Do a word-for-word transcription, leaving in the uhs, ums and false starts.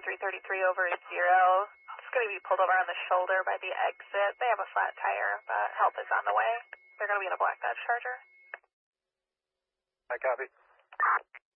three thirty-three over zero. It's going to be pulled over on the shoulder by the exit. They have a flat tire, but help is on the way. They're going to be in a black Dodge Charger. I copy.